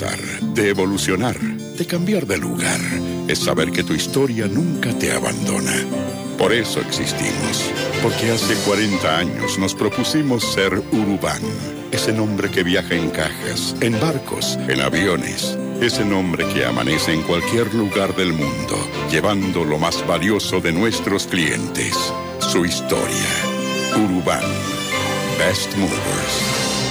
avanzar, de evolucionar, de cambiar de lugar. Es saber que tu historia nunca te abandona. Por eso existimos, porque hace 40 años nos propusimos ser Urubán, ese nombre que viaja en cajas, en barcos, en aviones, ese nombre que amanece en cualquier lugar del mundo, llevando lo más valioso de nuestros clientes, su historia. Urubán, Best Movers.